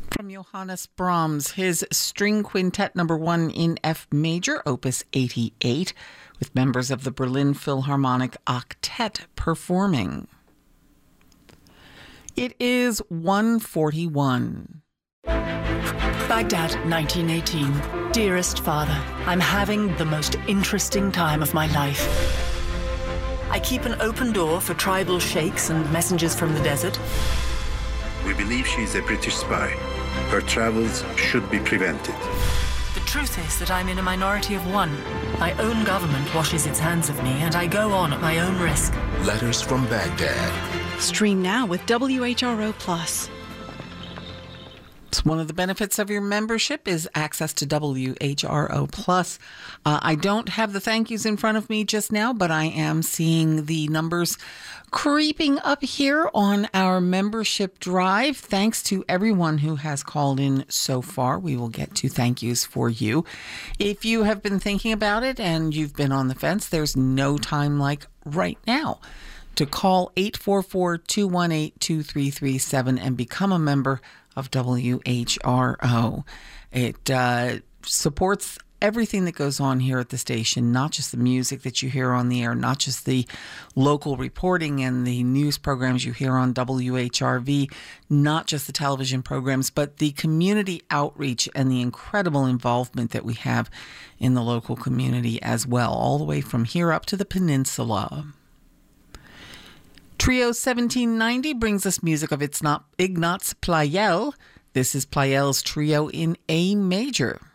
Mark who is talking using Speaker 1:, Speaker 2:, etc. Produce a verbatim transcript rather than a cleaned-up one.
Speaker 1: From Johannes Brahms, his string quintet number one in F major, opus eighty-eight, with members of the Berlin Philharmonic Octet performing. It is one forty-one.
Speaker 2: Baghdad, nineteen eighteen. Dearest Father, I'm having the most interesting time of my life. I keep an open door for tribal sheikhs and messengers from the desert.
Speaker 3: We believe she's a British spy. Her travels should be prevented.
Speaker 2: The truth is that I'm in a minority of one. My own government washes its hands of me, and I go on at my own risk.
Speaker 4: Letters from Baghdad.
Speaker 5: Stream now with W H R O Plus.
Speaker 1: It's one of the benefits of your membership is access to W H R O Plus. Uh, I don't have the thank yous in front of me just now, but I am seeing the numbers creeping up here on our membership drive. Thanks to everyone who has called in so far. We will get to thank yous for you. If you have been thinking about it and you've been on the fence, there's no time like right now to call eight four four, two one eight, two three three seven and become a member of W H R O. It uh, supports everything that goes on here at the station, not just the music that you hear on the air, not just the local reporting and the news programs you hear on W H R V, not just the television programs, but the community outreach and the incredible involvement that we have in the local community as well, all the way from here up to the peninsula. Trio seventeen ninety brings us music of Ignaz Pleyel. This is Pleyel's trio in A major.